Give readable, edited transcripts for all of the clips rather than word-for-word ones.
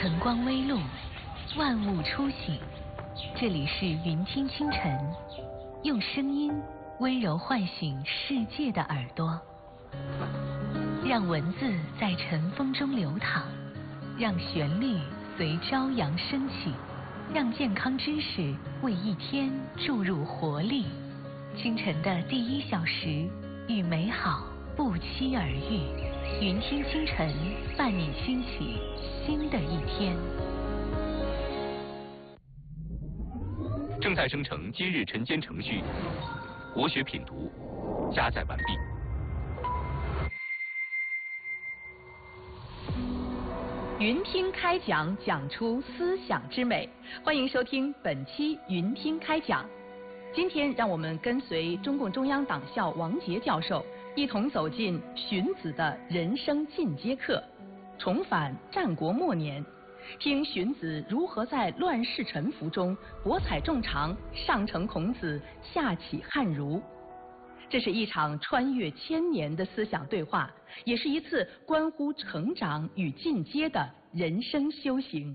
晨光微露，万物初醒。这里是云听清晨，用声音温柔唤醒世界的耳朵，让文字在晨风中流淌，让旋律随朝阳升起，让健康知识为一天注入活力。清晨的第1小时，与美好不期而遇。云听清晨，伴你兴起新的一天。 正在生成今日晨间程序，国学品读加载完毕。 云听开讲，讲出思想之美。欢迎收听本期云听开讲。今天让我们跟随中共中央党校王杰教授，一同走进荀子的人生进阶课，重返战国末年，听荀子如何在乱世沉浮中博采众长，上承孔子，下启汉儒。这是一场穿越千年的思想对话，也是一次关乎成长与进阶的人生修行。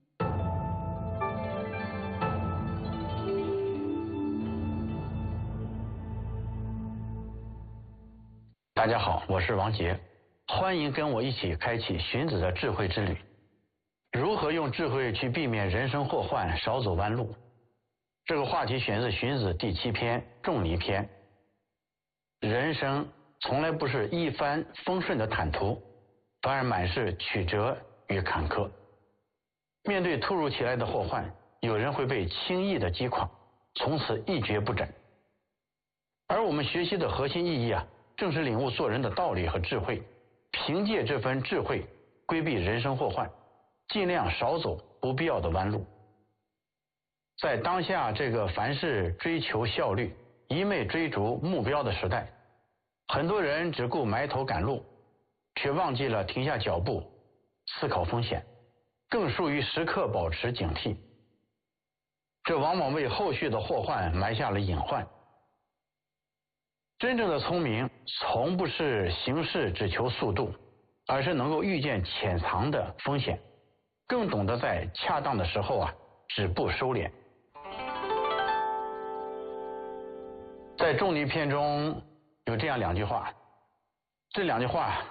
大家好，我是王杰，欢迎跟我一起开启荀子的智慧之旅。如何用智慧去避免人生祸患，少走弯路？这个话题选自荀子第7篇《仲尼篇》。人生从来不是一帆风顺的坦途，反而满是曲折与坎坷。面对突如其来的祸患，有人会被轻易的击垮，从此一蹶不振。而我们学习的核心意义正是领悟做人的道理和智慧，凭借这份智慧规避人生祸患，尽量少走不必要的弯路。在当下这个凡事追求效率、一味追逐目标的时代，很多人只顾埋头赶路，却忘记了停下脚步思考风险，更疏于时刻保持警惕。这往往为后续的祸患埋下了隐患。真正的聪明从不是行事只求速度，而是能够预见潜藏的风险，更懂得在恰当的时候止步收敛。在仲尼篇中有这样2句话，这2句话